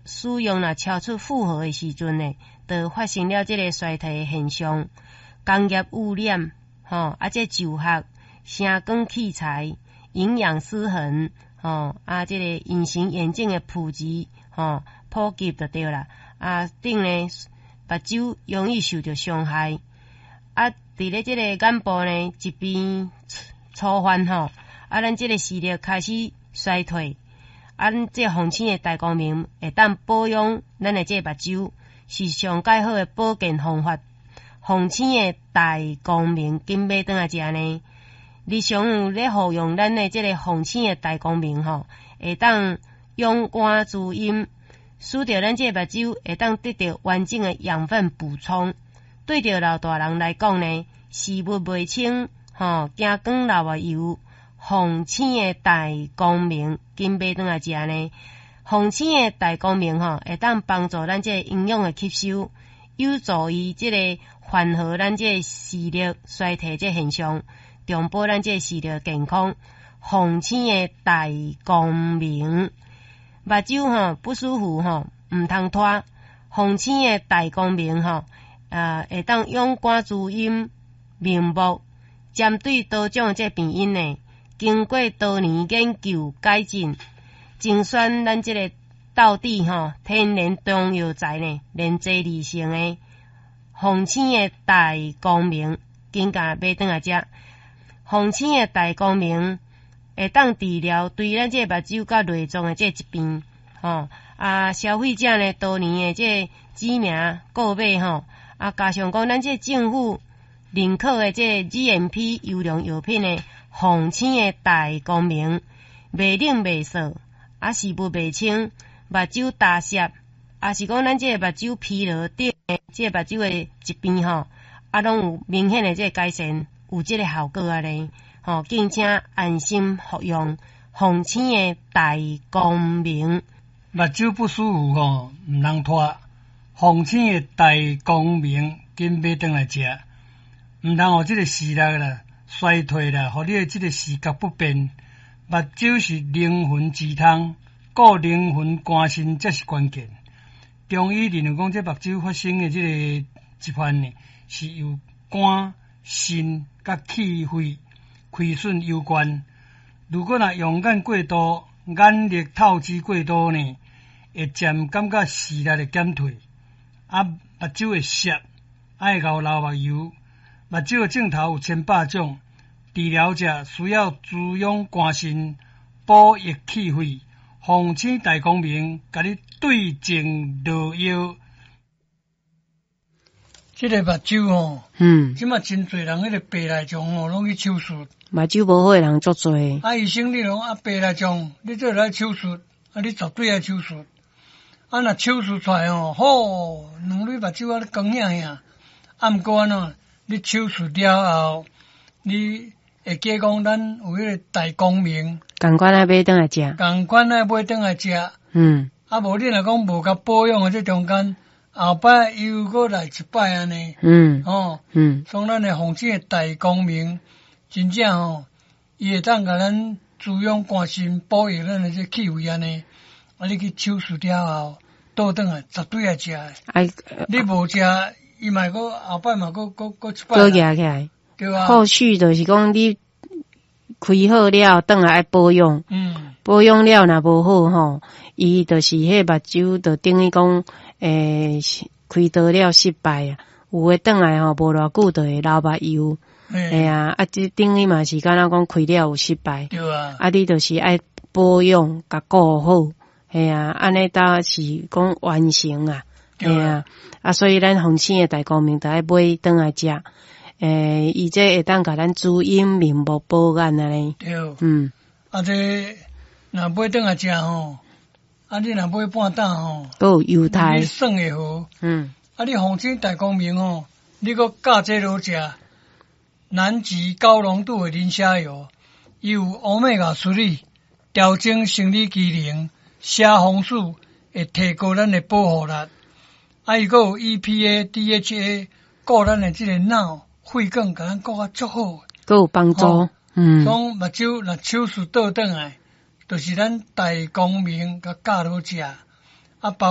使用若超出负荷的时阵呢，就发生了这个衰退的现象。工业污染，这就学、声光器材、营养失衡，这个隐形眼镜的普及，普及就对啦。顶呢，目睭容易受到伤害。伫咧这个眼部呢，疾病触犯咱这个视力开始衰退。这红星的大光明会当保养咱的这个目睭，是上介好的保健方法。红星的大光明今买转来食呢，日常有咧服用咱的这个红星的大光明会当用肝滋阴，使到咱这个目睭会当得到完整的养分补充。对着老大人来讲呢，视物袂清，惊光流啊油。红星的大光明今买转来食呢，红星的大光明会当帮助咱这营养的吸收，有助于这个缓和咱这视力衰退这现象，重保咱这视力健康。红星的大光明，目睭不舒服唔通拖，红星的大光明会当用肝滋阴明目，针对多种这病因呢。经过多年研究改进，精选咱这个道地天然中药材呢，连接理性的红星的大光明，紧甲买转来食。红星的大光明会当治疗对咱这目睭甲内脏的这疾病消费者呢多年的这知名购买加上讲咱这政府认可的这 GMP 优良药品呢。红星的大光明，袂冷袂涩，视物袂清，目睭大涩，是讲咱这个目睭疲劳等这个目睭的疾病拢有明显的这个改善，有这个效果咧。敬请安心服用红星的大光明。 目睭不舒服唔通拖，红星的大光明紧买转来食，唔通互这个视力啦。衰退啦，互你的这个视觉不便。目睭是灵魂之汤，顾灵魂肝肾才是关键。中医认为讲，这目睭发生的这个疾患呢，是由肝、肾甲气血亏损有关。如果若用眼过度、眼力透支过度呢，会渐感觉视力的减退，目睭会涩，爱流目油。目睭的镜头有千百种，治疗者需要滋养肝肾、补益气血。红星大光明，甲你对症落药。这个目睭即马真侪人迄个白内障拢去手术。 目睭无好的人足侪。 医生你讲白内障，你做来手术，你绝对爱手术。若手术出来两蕊目睭咧光影影。毋过你手术了后，你会记讲咱有迄个大光明， 共款爱买转来食， 共款爱买转来食。无你若讲无甲保养这中间，后摆又搁来一摆安尼。所以咱的红星的大光明，真正伊会当甲咱滋养肝肾，保养咱的这气血安尼。你去手术了后，倒转来绝对爱食的。你无食。伊嘛个后摆嘛个一摆， 个夹起来， 对啊。 后续就是讲你开好了，转来爱保养。保养了若无好伊就是迄目睭，就等于讲开刀了失败啊。有诶转来无偌久就会流目油。这等于嘛是敢若讲开了有失败。 对啊。 你就是爱保养，甲顾好。安尼才是讲完成啊。所以咱红星的大光明就爱买转来食，伊这会当甲咱滋阴明目保眼安尼。 对。这若买转来食你若买半担都有油菜， 你算会好。你红星大光明你搁加这落食，南极高浓度的磷虾油，伊有欧米伽3，调整生理机能，虾红素会提高咱的保护力。伊个有 EPA、DHA， 顾咱的这个脑、血管，甲咱顾较足好， 都有帮助。 讲目睭若手术倒转来，就是咱大光明甲加落食，包